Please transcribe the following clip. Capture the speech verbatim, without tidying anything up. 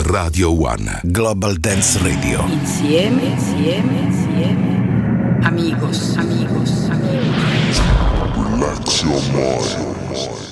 Radio One. Global Dance Radio. Insieme, insieme, insieme. Amigos, amigos, amigos. Relax your mind.